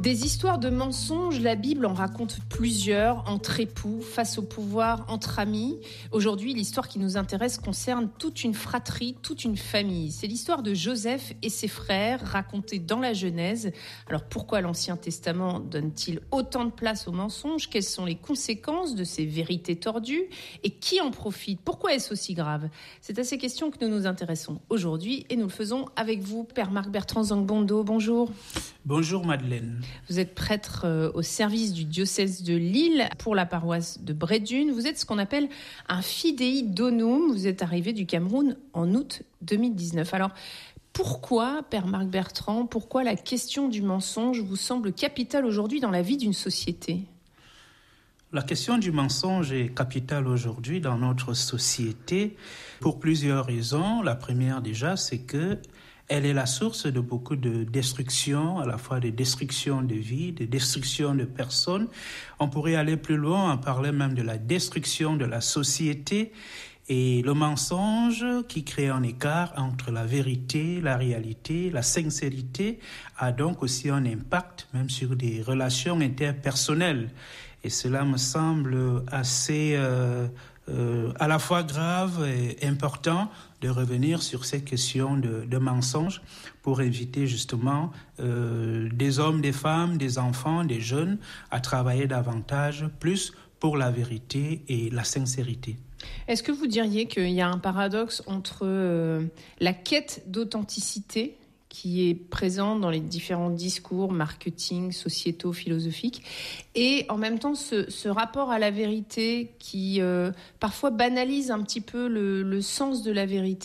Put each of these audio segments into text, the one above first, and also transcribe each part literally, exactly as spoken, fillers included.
Des histoires de mensonges, la Bible en raconte plusieurs, entre époux, face au pouvoir, entre amis. Aujourd'hui, l'histoire qui nous intéresse concerne toute une fratrie, toute une famille. C'est l'histoire de Joseph et ses frères, racontée dans la Genèse. Alors pourquoi l'Ancien Testament donne-t-il autant de place aux mensonges ? Quelles sont les conséquences de ces vérités tordues ? Et qui en profite ? Pourquoi est-ce aussi grave ? C'est à ces questions que nous nous intéressons aujourd'hui et nous le faisons avec vous, Père Marc Bertrand Zangbondo. Bonjour. Bonjour Madeleine. Vous êtes prêtre euh, au service du diocèse de Lille pour la paroisse de Brédune. Vous êtes ce qu'on appelle un fidei donum. Vous êtes arrivé du Cameroun en août deux mille dix-neuf. Alors, pourquoi, Père Marc Bertrand, pourquoi la question du mensonge vous semble capitale aujourd'hui dans la vie d'une société ? La question du mensonge est capitale aujourd'hui dans notre société pour plusieurs raisons. La première déjà, c'est que elle est la source de beaucoup de destruction, à la fois de destruction de vie, de destruction de personnes. On pourrait aller plus loin, en parler même de la destruction de la société. Et le mensonge qui crée un écart entre la vérité, la réalité, la sincérité, a donc aussi un impact même sur des relations interpersonnelles. Et cela me semble assez euh, euh, à la fois grave et important de revenir sur ces questions de, de mensonges pour éviter justement euh, des hommes, des femmes, des enfants, des jeunes à travailler davantage, plus pour la vérité et la sincérité. Est-ce que vous diriez qu'il y a un paradoxe entre euh, la quête d'authenticité qui est présente dans les différents discours marketing, sociétaux, philosophiques, et en même temps ce, ce rapport à la vérité qui euh, parfois banalise un petit peu le, le sens de la vérité ?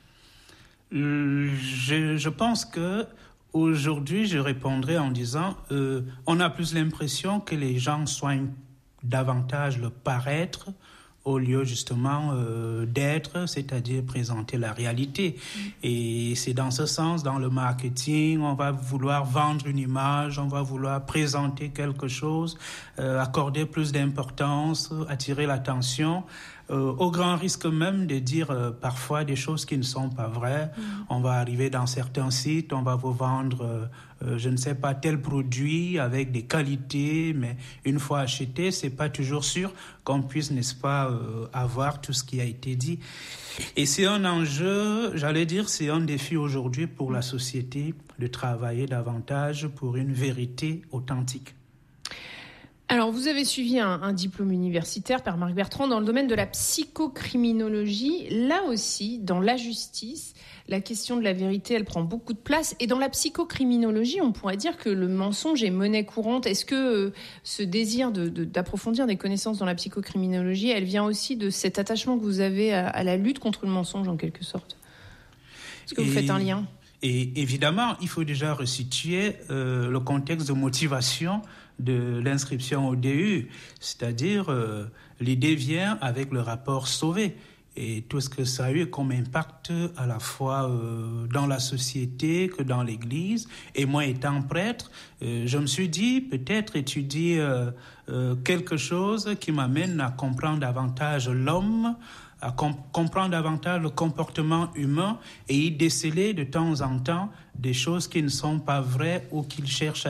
Je, je pense que aujourd'hui, je répondrai en disant euh, on a plus l'impression que les gens soignent davantage le paraître au lieu justement euh, d'être, c'est-à-dire présenter la réalité. Mmh. Et c'est dans ce sens, dans le marketing, on va vouloir vendre une image, on va vouloir présenter quelque chose, euh, accorder plus d'importance, attirer l'attention, euh, au grand risque même de dire euh, parfois des choses qui ne sont pas vraies. Mmh. On va arriver dans certains sites, on va vous vendre, euh, euh, je ne sais pas, tel produit avec des qualités, mais une fois acheté, c'est pas toujours sûr qu'on puisse, n'est-ce pas, euh, avoir tout ce qui a été dit. Et c'est un enjeu, j'allais dire, c'est un défi aujourd'hui pour la société de travailler davantage pour une vérité authentique. Alors, vous avez suivi un, un diplôme universitaire, Père Marc Bertrand, dans le domaine de la psychocriminologie. Là aussi, dans la justice, la question de la vérité, elle prend beaucoup de place. Et dans la psychocriminologie, on pourrait dire que le mensonge est monnaie courante. Est-ce que euh, ce désir de, de, d'approfondir des connaissances dans la psychocriminologie, elle vient aussi de cet attachement que vous avez à, à la lutte contre le mensonge, en quelque sorte ? Est-ce que vous et... faites un lien ? Et évidemment, il faut déjà resituer euh, le contexte de motivation de l'inscription au D U, c'est-à-dire euh, l'idée vient avec le rapport Sauvé et tout ce que ça a eu comme impact à la fois euh, dans la société que dans l'Église. Et moi, étant prêtre, euh, je me suis dit peut-être étudier euh, euh, quelque chose qui m'amène à comprendre davantage l'homme, à comp- comprendre davantage le comportement humain et y déceler de temps en temps des choses qui ne sont pas vraies ou qu'il cherche à